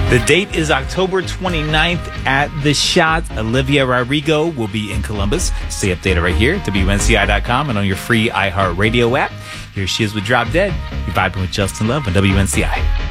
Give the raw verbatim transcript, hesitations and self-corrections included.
The date is October twenty-ninth at The Shot. Olivia Rodrigo will be in Columbus. Stay updated right here at W N C I dot com and on your free iHeartRadio app. Here she is with Drop Dead. You're vibing with Justin Love on W N C I.